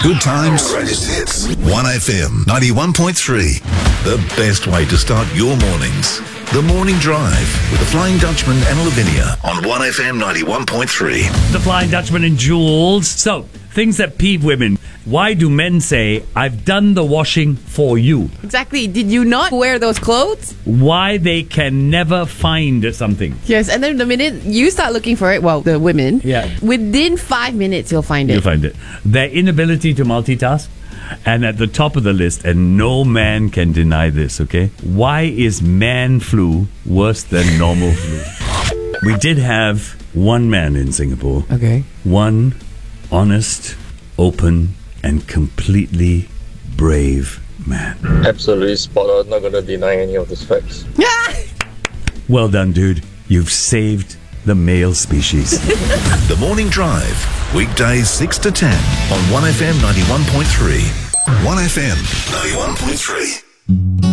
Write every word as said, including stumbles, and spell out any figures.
Good times, greatest hits. one F M ninety-one point three. The best way to start your mornings. The Morning Drive with the Flying Dutchman and Lavinia on one F M ninety-one point three. The Flying Dutchman and Jules. So, things that peeve women. Why do men say, I've done the washing for you? Exactly. Did you not wear those clothes? Why they can never find something. Yes, and then the minute you start looking for it, well, the women, Yeah. within five minutes you'll find it. You'll find it. Their inability to multitask. And at the top of the list, and no man can deny this, okay? Why is man flu worse than normal flu? We did have one man in Singapore. Okay. One honest, open, and completely brave man. Absolutely spot on. Not going to deny any of those facts. Well done, dude. You've saved the male species. The Morning Drive, weekdays six to ten on one F M ninety-one point three. one F M ninety-one point three.